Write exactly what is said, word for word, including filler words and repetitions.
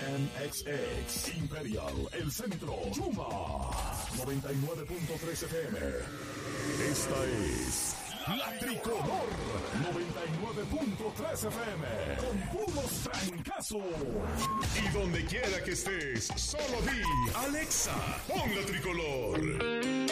M X X, Imperial, El Centro, Chuma, noventa y nueve punto tres F M. Esta es La Tricolor, noventa y nueve punto tres F M, con puros trancazos. Y donde quiera que estés, solo di, Alexa, pon La Tricolor.